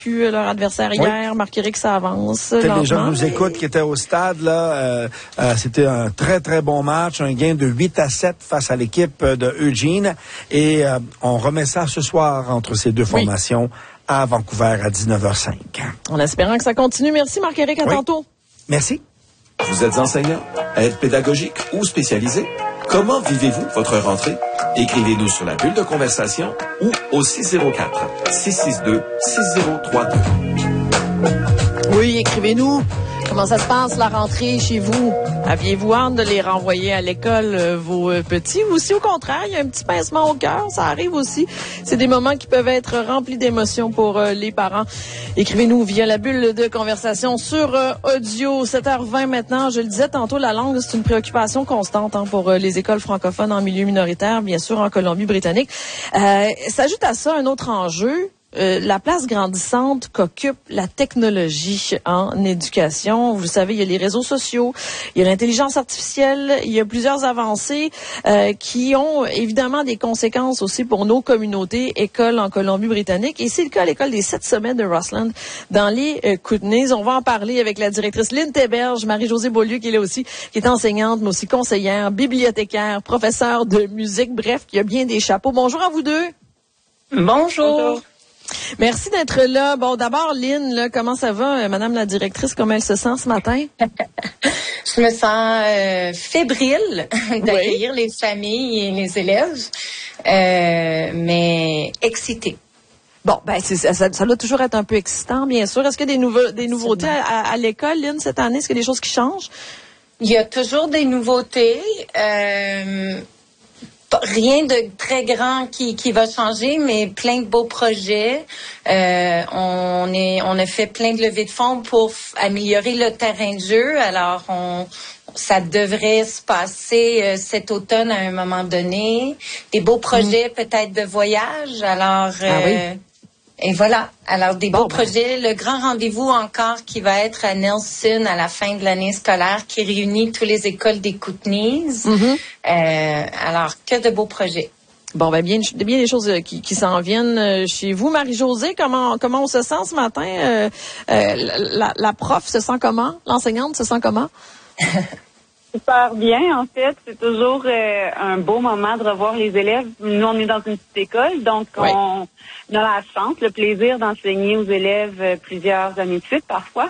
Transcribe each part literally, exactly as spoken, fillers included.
battu leur adversaire hier. Oui. Marc-Éric, ça avance lentement. Les gens nous écoutent qui étaient au stade, là. Euh, euh, c'était un très, très bon match. Un gain de huit à sept face à l'équipe de Eugene. Et euh, on remet ça ce soir entre ces deux oui. formations à Vancouver à dix-neuf heures cinq. En espérant que ça continue. Merci Marc-Éric, à oui. tantôt. Merci. Vous êtes enseignant, aide pédagogique ou spécialisé? Comment vivez-vous votre rentrée? Écrivez-nous sur la bulle de conversation ou au six zéro quatre, six six deux, six zéro trois deux. Oui, écrivez-nous. Comment ça se passe, la rentrée chez vous? Aviez-vous hâte de les renvoyer à l'école, euh, vos euh, petits? Ou si, au contraire, il y a un petit pincement au cœur, ça arrive aussi. C'est des moments qui peuvent être remplis d'émotions pour euh, les parents. Écrivez-nous via la bulle de conversation sur euh, audio. sept heures vingt maintenant. Je le disais tantôt, la langue, c'est une préoccupation constante hein, pour euh, les écoles francophones en milieu minoritaire, bien sûr, en Colombie-Britannique. Euh, s'ajoute à ça un autre enjeu. Euh, la place grandissante qu'occupe la technologie en éducation. Vous le savez, il y a les réseaux sociaux, il y a l'intelligence artificielle, il y a plusieurs avancées euh, qui ont évidemment des conséquences aussi pour nos communautés, écoles en Colombie-Britannique. Et c'est le cas à l'école des Sept Sommets de Rossland dans les euh, Kootenays. On va en parler avec la directrice Lynn Théberge, Marie-Josée Beaulieu qui est là aussi, qui est enseignante, mais aussi conseillère, bibliothécaire, professeure de musique, bref, qui a bien des chapeaux. Bonjour à vous deux. Bonjour. Bonjour. Merci d'être là. Bon, d'abord, Lynn, là, comment ça va, Madame la directrice, comment elle se sent ce matin? Je me sens euh, fébrile d'accueillir oui. les familles et les élèves, euh, mais excitée. Bon, ben c'est, ça, ça doit toujours être un peu excitant, bien sûr. Est-ce qu'il y a des, nouveau, des nouveautés à, à l'école, Lynn, cette année? Est-ce qu'il y a des choses qui changent? Il y a toujours des nouveautés. Euh, Rien de très grand qui, qui va changer, mais plein de beaux projets. Euh, on est, on a fait plein de levées de fonds pour f- améliorer le terrain de jeu. Alors, on, ça devrait se passer euh, cet automne à un moment donné. Des beaux projets mmh. peut-être de voyage. Alors, euh, ah oui. Et voilà. Alors, des beaux bon, projets. Ben. Le grand rendez-vous encore qui va être à Nelson à la fin de l'année scolaire qui réunit toutes les écoles des Kootenays. Mm-hmm. Euh, alors, que de beaux projets. Bon, ben bien, bien des choses qui, qui s'en viennent chez vous. Marie-Josée, comment, comment on se sent ce matin? Euh, euh, la, la prof se sent comment? L'enseignante se sent comment? Super bien, en fait. C'est toujours euh, un beau moment de revoir les élèves. Nous, on est dans une petite école, donc oui. on, on a la chance, le plaisir d'enseigner aux élèves plusieurs années de suite, parfois.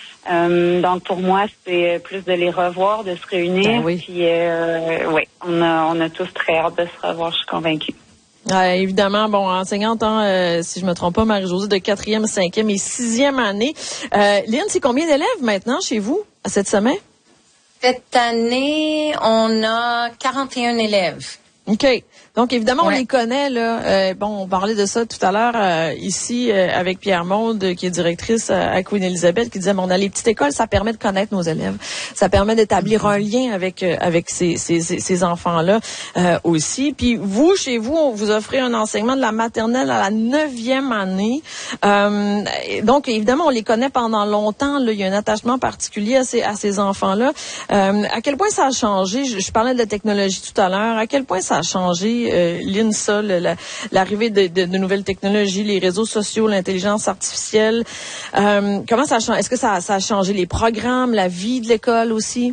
Euh, donc, pour moi, c'est plus de les revoir, de se réunir. Ben oui. Puis, euh, oui, on a, on a tous très hâte de se revoir, je suis convaincue. Euh, évidemment, bon, enseignante, hein, euh, si je me trompe pas, Marie-Josée, de quatrième, cinquième et sixième année. Euh, Lynn, c'est combien d'élèves maintenant chez vous, à cette semaine? Cette année, on a quarante et un élèves. OK. Donc, évidemment, ouais. on les connaît, là. Euh, bon, on parlait de ça tout à l'heure euh, ici euh, avec Pierre Maude, qui est directrice euh, à Queen Elizabeth, qui disait, bon, on a les petites écoles, ça permet de connaître nos élèves. Ça permet d'établir un lien avec euh, avec ces, ces, ces enfants-là euh, aussi. Puis vous, chez vous, on vous offrez un enseignement de la maternelle à la neuvième année. Euh, donc, évidemment, on les connaît pendant longtemps. Là, il y a un attachement particulier à ces, à ces enfants-là. Euh, à quel point ça a changé? Je, je parlais de la technologie tout à l'heure. À quel point ça a changé? Euh, Lynn, ça, le, la, l'arrivée de, de, de nouvelles technologies, les réseaux sociaux, l'intelligence artificielle. Euh, comment ça a changé? Est-ce que ça, ça a changé les programmes, la vie de l'école aussi?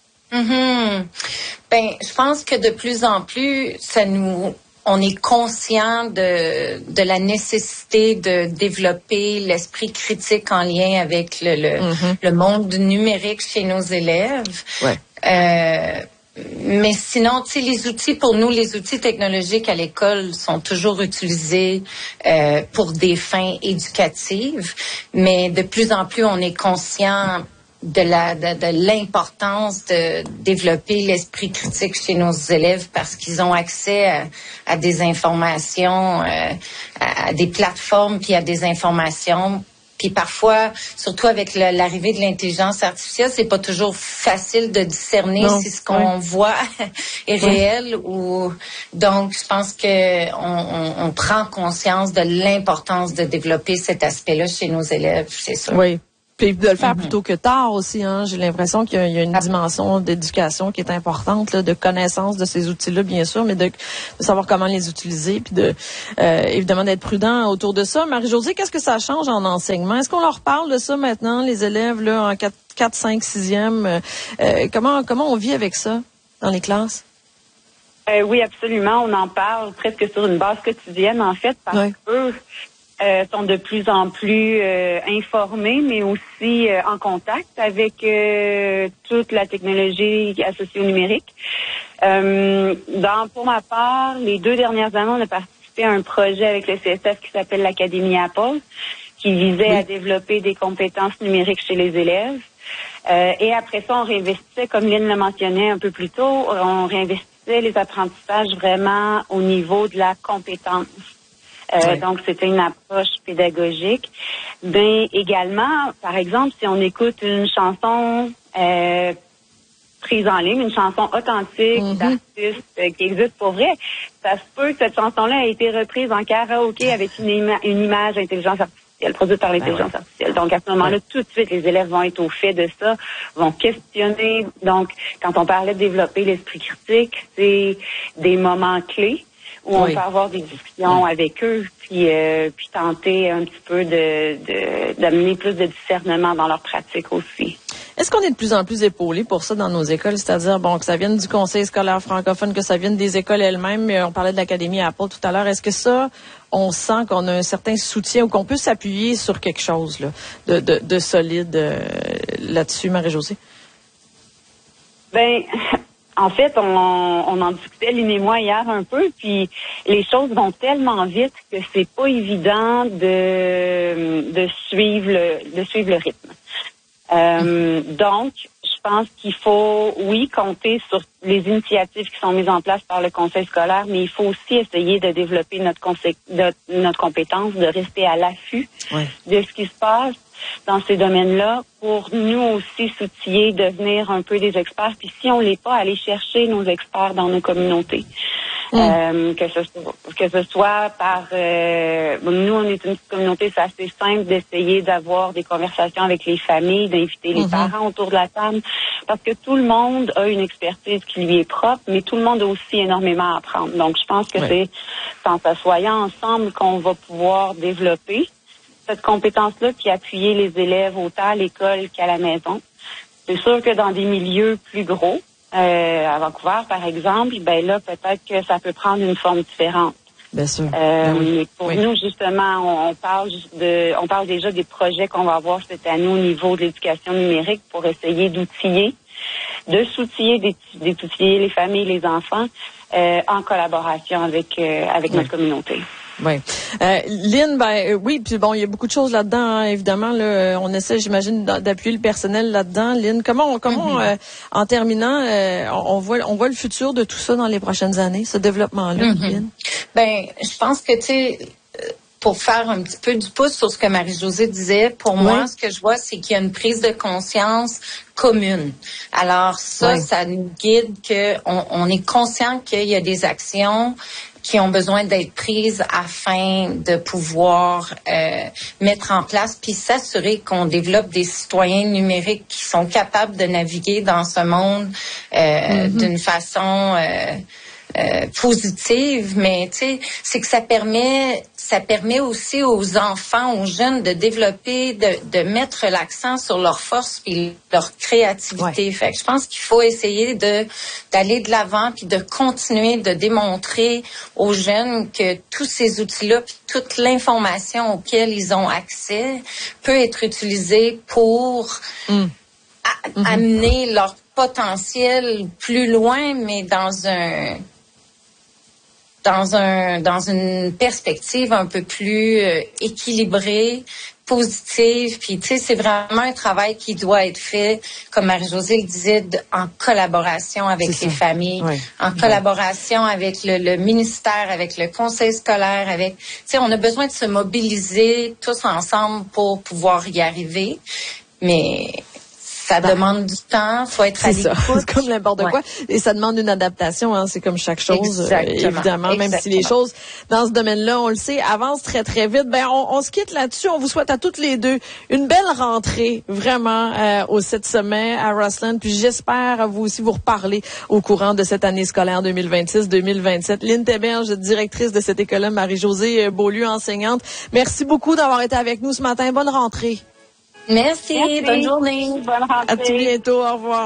Mm-hmm. Ben, je pense que de plus en plus, ça nous, on est conscient de, de la nécessité de développer l'esprit critique en lien avec le, le, mm-hmm. le monde numérique chez nos élèves. Ouais. Euh, Mais sinon, tu sais, les outils, pour nous, les outils technologiques à l'école sont toujours utilisés euh, pour des fins éducatives, mais de plus en plus, on est conscient de la de, de l'importance de développer l'esprit critique chez nos élèves parce qu'ils ont accès à, à des informations, euh, à, à des plateformes, puis à des informations. Puis parfois, surtout avec le, l'arrivée de l'intelligence artificielle, c'est pas toujours facile de discerner non, si ce qu'on oui. voit est oui. réel ou donc je pense que on, on, on prend conscience de l'importance de développer cet aspect-là chez nos élèves, c'est sûr. Oui. Puis de le faire mm-hmm. plutôt que tard aussi, hein. J'ai l'impression qu'il y a, il y a une dimension d'éducation qui est importante, là, de connaissance de ces outils-là, bien sûr, mais de, de savoir comment les utiliser, puis de euh, évidemment d'être prudent autour de ça. Marie-Josée, qu'est-ce que ça change en enseignement? Est-ce qu'on leur parle de ça maintenant, les élèves là en quatre, cinq, sixième? Euh, comment comment on vit avec ça dans les classes? Euh, oui, absolument. On en parle presque sur une base quotidienne, en fait, parce ouais. qu'eux euh, sont de plus en plus euh, informés, mais aussi euh, en contact avec euh, toute la technologie associée au numérique. Euh, dans, pour ma part, les deux dernières années, on a participé à un projet avec le C S F qui s'appelle l'Académie Apple, qui visait oui. à développer des compétences numériques chez les élèves. Euh, et après ça, on réinvestissait, comme Lynn le mentionnait un peu plus tôt, on réinvestissait les apprentissages vraiment au niveau de la compétence. Euh, oui. Donc, c'était une approche pédagogique. Ben, également, par exemple, si on écoute une chanson euh, prise en ligne, une chanson authentique mm-hmm. d'artiste euh, qui existe pour vrai, ça se peut que cette chanson-là ait été reprise en karaoké avec une, ima- une image d'intelligence artificielle. Produite par l'intelligence ben ouais. artificielle. Donc, à ce moment-là, tout de suite, les élèves vont être au fait de ça, vont questionner. Donc, quand on parlait de développer l'esprit critique, c'est des moments clés où oui. on peut avoir des discussions oui. avec eux, puis, euh, puis tenter un petit peu de, de, d'amener plus de discernement dans leur pratique aussi. Est-ce qu'on est de plus en plus épaulés pour ça dans nos écoles? C'est-à-dire, bon, que ça vienne du conseil scolaire francophone, que ça vienne des écoles elles-mêmes. On parlait de l'Académie Apple tout à l'heure. Est-ce que ça, on sent qu'on a un certain soutien ou qu'on peut s'appuyer sur quelque chose là, de, de, de solide euh, là-dessus, Marie-Josée? Ben, en fait, on, on en discutait, Lynn et moi, hier un peu, puis les choses vont tellement vite que c'est pas évident de, de suivre le, de suivre le rythme. Euh, donc, je pense qu'il faut, oui, compter sur les initiatives qui sont mises en place par le conseil scolaire, mais il faut aussi essayer de développer notre, consé- de, notre compétence, de rester à l'affût oui. de ce qui se passe dans ces domaines-là pour nous aussi s'outiller, devenir un peu des experts. Puis si on l'est pas, aller chercher nos experts dans nos communautés. Mm. Euh, que ce soit, que ce soit par... Euh, nous, on est une communauté, c'est assez simple d'essayer d'avoir des conversations avec les familles, d'inviter les mm-hmm. parents autour de la table, parce que tout le monde a une expertise qui lui est propre, mais tout le monde a aussi énormément à apprendre. Donc, je pense que oui. c'est en s'assoyant ensemble qu'on va pouvoir développer cette compétence-là, puis appuyer les élèves autant à l'école qu'à la maison. C'est sûr que dans des milieux plus gros, euh, à Vancouver, par exemple, ben là, peut-être que ça peut prendre une forme différente. Bien sûr. Euh, oui. Mais pour oui. nous, justement, on, on parle de, on parle déjà des projets qu'on va avoir cette année au niveau de l'éducation numérique pour essayer d'outiller, de s'outiller, d'outiller les familles, les enfants, euh, en collaboration avec euh, avec oui. notre communauté. Oui. Euh, Lynn, ben euh, oui, puis bon, il y a beaucoup de choses là-dedans, hein, évidemment. Là, on essaie, j'imagine, d'appuyer le personnel là-dedans. Lynn, comment, comment, mm-hmm. euh, en terminant, euh, on voit, on voit le futur de tout ça dans les prochaines années, ce développement-là, mm-hmm. Lynn? Ben, je pense que tu sais. Pour faire un petit peu du pouce sur ce que Marie-Josée disait, pour oui. moi, ce que je vois, c'est qu'il y a une prise de conscience commune. Alors ça, oui. ça nous guide que on, on est conscient qu'il y a des actions qui ont besoin d'être prises afin de pouvoir euh, mettre en place puis s'assurer qu'on développe des citoyens numériques qui sont capables de naviguer dans ce monde euh, mm-hmm. d'une façon euh, Euh, positive, mais tu sais, c'est que ça permet, ça permet aussi aux enfants, aux jeunes de développer, de, de mettre l'accent sur leurs forces et leur créativité. Ouais. Fait que je pense qu'il faut essayer de d'aller de l'avant puis de continuer de démontrer aux jeunes que tous ces outils-là, puis toute l'information auquel ils ont accès peut être utilisée pour mm. a- mm-hmm. amener leur potentiel plus loin, mais dans un dans un dans une perspective un peu plus euh, équilibrée, positive. Puis tu sais, c'est vraiment un travail qui doit être fait, comme Marie-Josée le disait, de, en collaboration avec c'est les ça. familles, oui. en oui. collaboration avec le, le ministère, avec le conseil scolaire, avec tu sais, on a besoin de se mobiliser tous ensemble pour pouvoir y arriver. Mais Ça ben, demande du temps, faut être à l'écoute. C'est comme n'importe ouais. quoi. Et ça demande une adaptation, hein. C'est comme chaque chose. Exactement. Euh, évidemment, Exactement. même si les choses dans ce domaine-là, on le sait, avancent très, très vite. Ben, on, on se quitte là-dessus. On vous souhaite à toutes les deux une belle rentrée, vraiment, euh, au sept sommets à Rossland. Puis j'espère, vous aussi, vous reparler au courant de cette année scolaire deux mille vingt-six deux mille vingt-sept. Lynn Théberge, directrice de cette école-là, Marie-Josée Beaulieu, enseignante. Merci beaucoup d'avoir été avec nous ce matin. Bonne rentrée. Merci. Merci. Bonne journée. Bonne rentrée. À tout bientôt. Au revoir.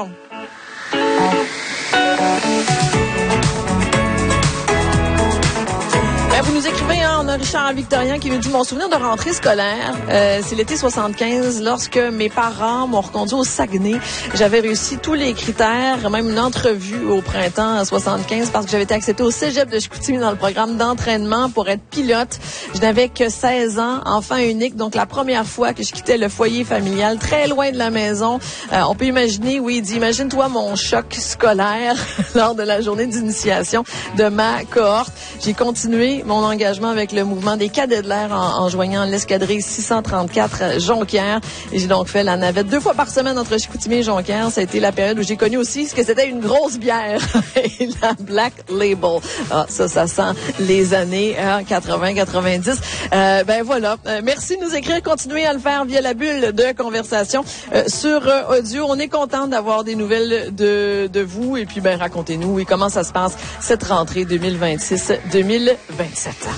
Vous nous écrivez, hein, on a Richard Victorien qui nous dit « Mon souvenir de rentrée scolaire, euh, c'est l'été soixante-quinze, lorsque mes parents m'ont reconduit au Saguenay. J'avais réussi tous les critères, même une entrevue au printemps soixante-quinze, parce que j'avais été acceptée au cégep de Chicoutimi dans le programme d'entraînement pour être pilote. Je n'avais que seize ans, enfant unique, donc la première fois que je quittais le foyer familial, très loin de la maison. Euh, on peut imaginer, oui, il dit « Imagine-toi mon choc scolaire lors de la journée d'initiation de ma cohorte. » J'ai continué mon engagement avec le mouvement des cadets de l'air en, en joignant l'escadrille six cent trente-quatre Jonquière. Et j'ai donc fait la navette deux fois par semaine entre Chicoutimi et Jonquière. Ça a été la période où j'ai connu aussi ce que c'était une grosse bière et la Black Label. Ah, ça, ça sent les années hein, quatre-vingts quatre-vingt-dix. Euh, ben voilà. Euh, merci de nous écrire. Continuez à le faire via la bulle de conversation euh, sur euh, audio. On est content d'avoir des nouvelles de, de vous. Et puis, ben racontez-nous oui, comment ça se passe cette rentrée deux mille vingt-six deux mille vingt-sept.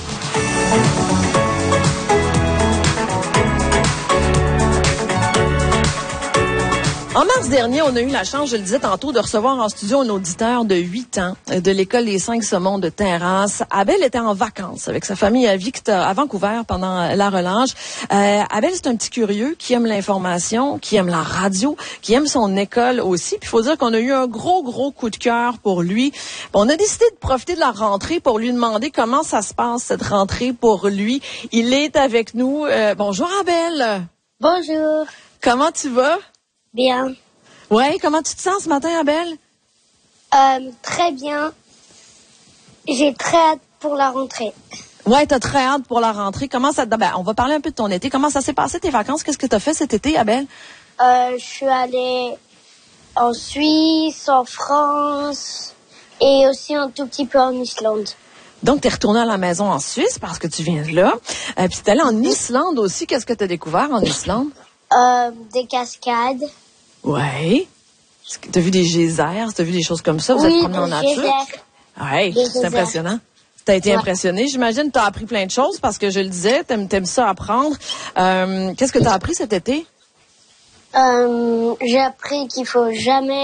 En mars dernier, on a eu la chance, je le disais tantôt, de recevoir en studio un auditeur de huit ans de l'école Les Cinq Saumons de Terrasse. Abel était en vacances avec sa famille à, Victor, à Vancouver pendant la relâche. Euh, Abel, c'est un petit curieux qui aime l'information, qui aime la radio, qui aime son école aussi. Puis il faut dire qu'on a eu un gros, gros coup de cœur pour lui. On a décidé de profiter de la rentrée pour lui demander comment ça se passe, cette rentrée pour lui. Il est avec nous. Euh, bonjour Abel. Bonjour. Comment tu vas? Bien. Ouais, comment tu te sens ce matin, Abel? Euh, très bien. J'ai très hâte pour la rentrée. Ouais, t'as très hâte pour la rentrée. Comment ça... Ben, on va parler un peu de ton été. Comment ça s'est passé, tes vacances? Qu'est-ce que t'as fait cet été, Abel? Euh, je suis allée en Suisse, en France et aussi un tout petit peu en Islande. Donc, t'es retourné à la maison en Suisse parce que tu viens de là. Euh, puis t'es allé en Islande aussi. Qu'est-ce que t'as découvert en Islande? Euh, des cascades. Ouais. T'as vu des geysers, t'as vu des choses comme ça? Vous oui, êtes promené en nature? Ouais, c'est impressionnant. T'as été ouais. impressionné. J'imagine que t'as appris plein de choses parce que je le disais, t'aimes, t'aimes ça apprendre. Euh, qu'est-ce que t'as appris cet été? Euh, j'ai appris qu'il faut jamais,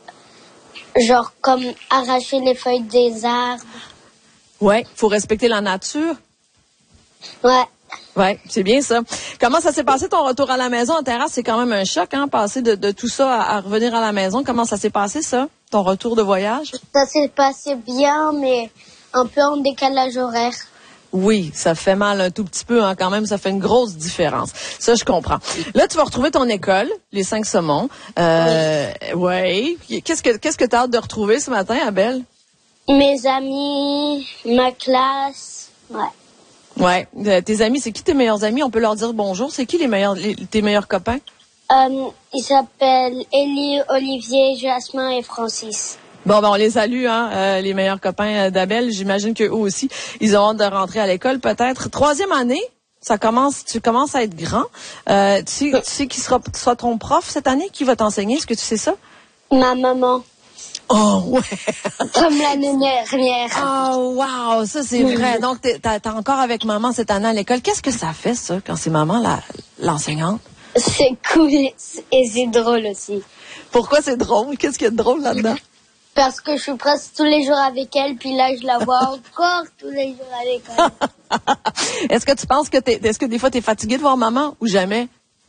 genre, comme arracher les feuilles des arbres. Ouais, faut respecter la nature. Ouais. Ouais, c'est bien ça. Comment ça s'est passé ton retour à la maison en terrasse? C'est quand même un choc, hein, passer de, de tout ça à, à revenir à la maison. Comment ça s'est passé, ça, ton retour de voyage? Ça s'est passé bien, mais un peu en décalage horaire. Oui, ça fait mal un tout petit peu, hein, quand même. Ça fait une grosse différence. Ça, je comprends. Là, tu vas retrouver ton école, les Cinq Saumons. Euh, oui. Ouais. Qu'est-ce que, qu'est-ce que t'as hâte de retrouver ce matin, Abel? Mes amis, ma classe, ouais. Ouais. Euh, tes amis, c'est qui tes meilleurs amis? On peut leur dire bonjour. C'est qui les meilleurs, les, tes meilleurs copains? Euh, ils s'appellent Élie, Olivier, Jasmin et Francis. Bon, ben on les salue, hein, euh, les meilleurs copains d'Abel. J'imagine qu'eux aussi, ils ont hâte de rentrer à l'école, peut-être. Troisième année, ça commence, tu commences à être grand. Euh, tu, tu sais qui sera, sera ton prof cette année? Qui va t'enseigner? Est-ce que tu sais ça? Ma maman. Oh, ouais. Comme l'année dernière. Oh, wow, ça, c'est vrai. Donc, t'es, t'es encore avec maman cette année à l'école. Qu'est-ce que ça fait, ça, quand c'est maman, la, l'enseignante? C'est cool et c'est drôle aussi. Pourquoi c'est drôle? Qu'est-ce qu'il y a de drôle là-dedans? Parce que je suis presque tous les jours avec elle, puis là, je la vois encore tous les jours avec elle. Est-ce que tu penses que t'es, est-ce que des fois, t'es fatigué de voir maman ou jamais?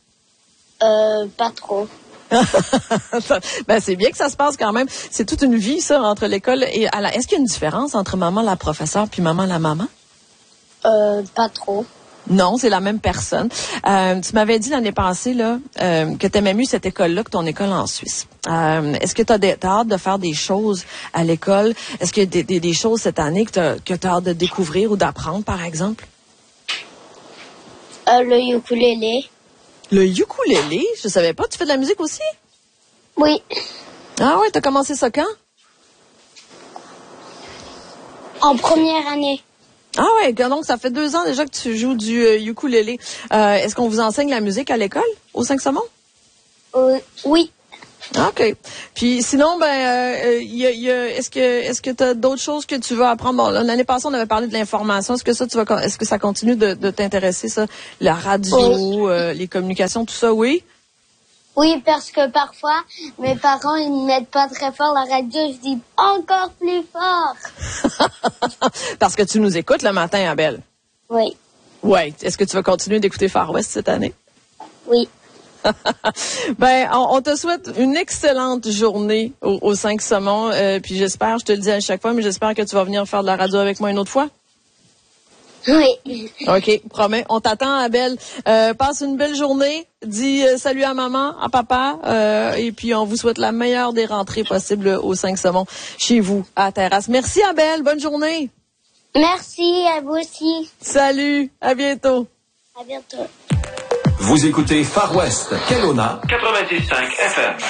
Euh, pas trop. Ben, c'est bien que ça se passe quand même. C'est toute une vie, ça, entre l'école et à la... Est-ce qu'il y a une différence entre maman la professeure puis maman la maman? Euh, pas trop. Non, c'est la même personne. Euh, tu m'avais dit l'année passée là euh, que tu aimais mieux cette école-là que ton école en Suisse. Euh, est-ce que tu as hâte de faire des choses à l'école? Est-ce qu'il y a des, des, des choses cette année que tu as hâte de découvrir ou d'apprendre, par exemple? Euh, le ukulélé. Le ukulélé? Je savais pas. Tu fais de la musique aussi? Oui. Ah ouais, t'as commencé ça quand? En première année. Ah ouais, donc ça fait deux ans déjà que tu joues du euh, ukulélé. Euh, est-ce qu'on vous enseigne la musique à l'école, au Saint-Simon? Euh, oui. OK. Puis sinon, ben, euh, y a, y a, est-ce que est-ce que tu as d'autres choses que tu veux apprendre? Bon, l'année passée, on avait parlé de l'information. Est-ce que ça, tu vas, est-ce que ça continue de, de t'intéresser, ça? La radio, oui. euh, les communications, tout ça, oui? Oui, parce que parfois, mes parents, ils ne mettent pas très fort la radio. Je dis encore plus fort. Parce que tu nous écoutes le matin, Abel. Oui. Oui. Est-ce que tu vas continuer d'écouter Far West cette année? Oui. Ben, on, on te souhaite une excellente journée au, au cinq Saumons. Euh, puis j'espère, je te le dis à chaque fois, mais j'espère que tu vas venir faire de la radio avec moi une autre fois. Oui. OK, promets. On t'attend, Abel. Euh, passe une belle journée. Dis euh, salut à maman, à papa. Euh, et puis, on vous souhaite la meilleure des rentrées possibles au cinq Saumons chez vous, à Terrasse. Merci, Abel. Bonne journée. Merci, à vous aussi. Salut. À bientôt. À bientôt. Vous écoutez Far West, Kelowna, quatre-vingt-dix virgule cinq F M.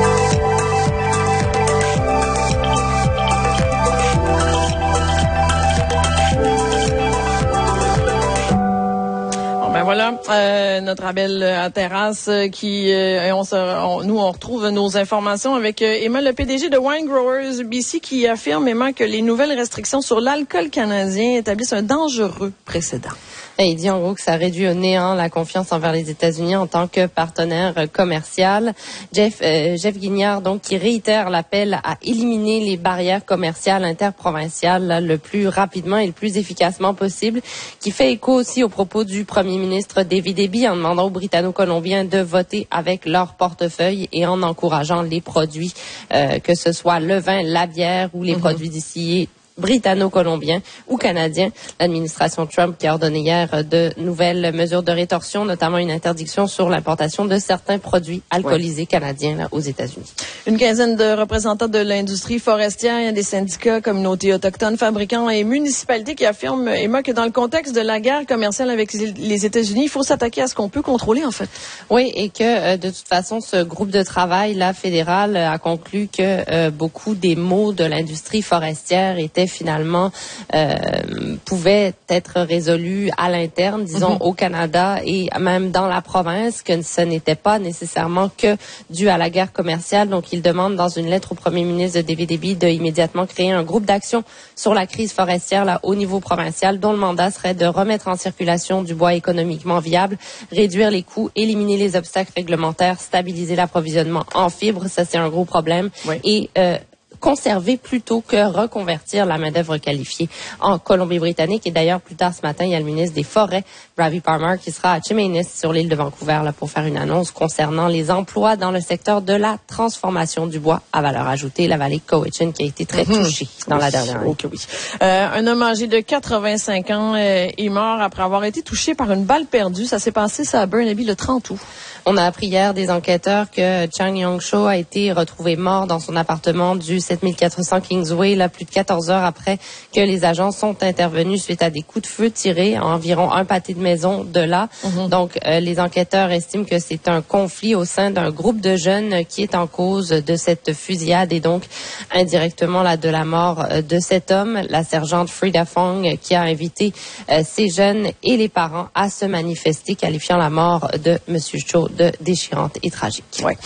Ben voilà, euh, notre Abel à Terrasse euh, qui, euh, on se, on, nous on retrouve nos informations avec euh, Emma, le P D G de Wine Growers B C, qui affirme Emma que les nouvelles restrictions sur l'alcool canadien établissent un dangereux précédent. Et il dit en gros que ça réduit au néant la confiance envers les États-Unis en tant que partenaire commercial. Jeff, euh, Jeff Guignard, donc, qui réitère l'appel à éliminer les barrières commerciales interprovinciales là, le plus rapidement et le plus efficacement possible, qui fait écho aussi aux propos du premier ministre David Eby en demandant aux Britanno-Colombiens de voter avec leur portefeuille et en encourageant les produits, euh, que ce soit le vin, la bière ou les mm-hmm. produits distillés britanno-colombiens ou canadiens. L'administration Trump qui a ordonné hier de nouvelles mesures de rétorsion, notamment une interdiction sur l'importation de certains produits alcoolisés ouais. canadiens là, aux États-Unis. Une quinzaine de représentants de l'industrie forestière, des syndicats, communautés autochtones, fabricants et municipalités qui affirment, Emma, que dans le contexte de la guerre commerciale avec les États-Unis, il faut s'attaquer à ce qu'on peut contrôler, en fait. Oui, et que euh, de toute façon, ce groupe de travail là fédéral a conclu que euh, beaucoup des maux de l'industrie forestière étaient finalement euh, pouvait être résolu à l'interne, disons, mm-hmm. au Canada et même dans la province, que ce n'était pas nécessairement que dû à la guerre commerciale. Donc, il demande dans une lettre au premier ministre de David Eby de immédiatement créer un groupe d'action sur la crise forestière là, au niveau provincial, dont le mandat serait de remettre en circulation du bois économiquement viable, réduire les coûts, éliminer les obstacles réglementaires, stabiliser l'approvisionnement en fibres. Ça, c'est un gros problème. Oui. Et euh, conserver plutôt que reconvertir la main-d'œuvre qualifiée en Colombie-Britannique. Et d'ailleurs, plus tard ce matin, il y a le ministre des Forêts, Ravi Parmar, qui sera à Chemainus sur l'île de Vancouver là, pour faire une annonce concernant les emplois dans le secteur de la transformation du bois à valeur ajoutée, la vallée Cowichan, qui a été très mm-hmm. touchée dans oui. la dernière année. Okay, oui. euh, un homme âgé de quatre-vingt-cinq ans euh, est mort après avoir été touché par une balle perdue. Ça s'est passé ça à Burnaby le trente août. On a appris hier des enquêteurs que Chang Yong-cho a été retrouvé mort dans son appartement du sept mille quatre cents Kingsway, là, plus de quatorze heures après que les agents sont intervenus suite à des coups de feu tirés à environ un pâté de maison de là. Mm-hmm. Donc, euh, les enquêteurs estiment que c'est un conflit au sein d'un groupe de jeunes qui est en cause de cette fusillade et donc indirectement là, de la mort de cet homme. La sergente Frida Fong qui a invité euh, ces jeunes et les parents à se manifester, qualifiant la mort de Monsieur Cho de déchirante et tragique. Ouais.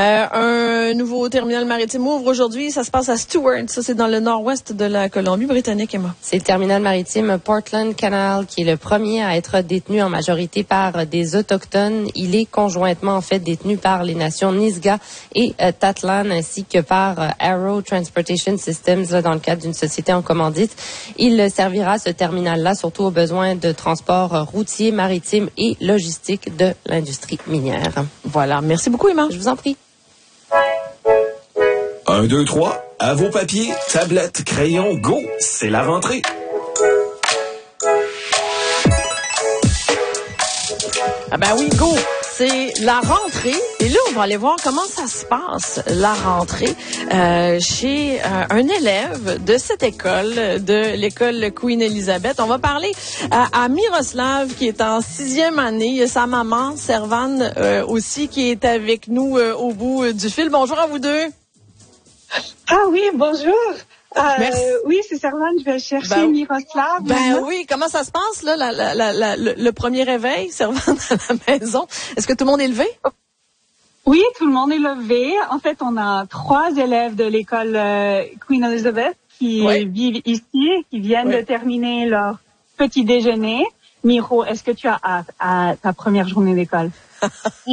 Euh, un nouveau terminal maritime ouvre aujourd'hui. Ça se passe à Stewart. Ça, c'est dans le nord-ouest de la Colombie-Britannique, Emma. C'est le terminal maritime Portland Canal qui est le premier à être détenu en majorité par des Autochtones. Il est conjointement, en fait, détenu par les nations Nisga'a et euh, Tatlan ainsi que par euh, Arrow Transportation Systems là, dans le cadre d'une société en commandite. Il servira, ce terminal-là, surtout aux besoins de transport euh, routier, maritime et logistique de l'industrie minière. Voilà. Merci beaucoup, Emma. Je vous en prie. Un, deux, trois. À vos papiers, tablettes, crayons, go! C'est la rentrée. Ah ben oui, go! c'est la rentrée. Et là, on va aller voir comment ça se passe, la rentrée, euh, chez euh, un élève de cette école, de l'école Queen Elizabeth. On va parler à, à Miroslav, qui est en sixième année. Il y a sa maman, Servane, euh, aussi, qui est avec nous euh, au bout du fil. Bonjour à vous deux. Ah oui, bonjour. Euh, Merci. Oui, c'est Servane, je vais chercher ben, Miroslav. Ben oui, comment ça se passe, là, la, la, la, la, le, le premier réveil, Servane, à la maison? Est-ce que tout le monde est levé? Oui, tout le monde est levé. En fait, on a trois élèves de l'école euh, Queen Elizabeth qui oui. vivent ici, qui viennent oui. de terminer leur petit déjeuner. Miro, est-ce que tu as hâte à ta première journée d'école?